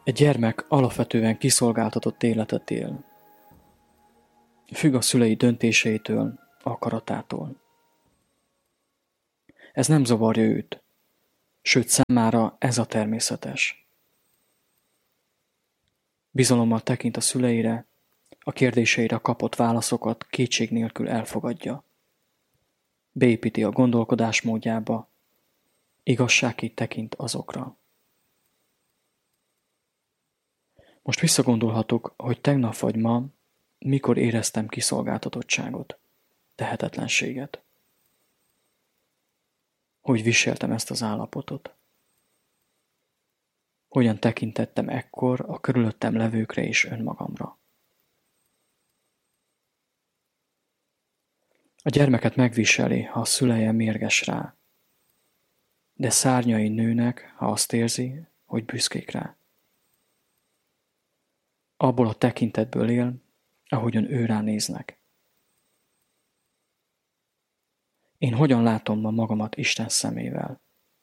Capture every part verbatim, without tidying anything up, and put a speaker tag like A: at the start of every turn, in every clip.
A: Egy gyermek alapvetően kiszolgáltatott életet él. Függ a szülei döntéseitől, akaratától. Ez nem zavarja őt, sőt számára ez a természetes. Bizalommal tekint a szüleire, a kérdéseire kapott válaszokat kétség nélkül elfogadja. Beépíti a gondolkodásmódjába, igazságként tekint azokra. Most visszagondolhatok, hogy tegnap vagy ma, mikor éreztem kiszolgáltatottságot, tehetetlenséget. Hogy viseltem ezt az állapotot? Hogyan tekintettem ekkor a körülöttem levőkre és önmagamra? A gyermeket megviseli, ha a szüleje mérges rá, de szárnyai nőnek, ha azt érzi, hogy büszkék rá. Abból a tekintetből él, ahogyan ő ránéznek. Én hogyan látom ma magamat Isten szemével?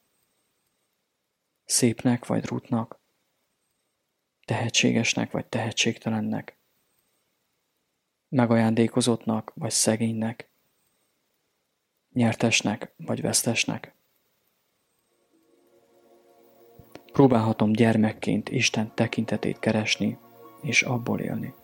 A: Szépnek vagy rutnak? Tehetségesnek vagy tehetségtelennek? Megajándékozottnak vagy szegénynek? Nyertesnek vagy vesztesnek? Próbálhatom gyermekként Isten tekintetét keresni és abból élni.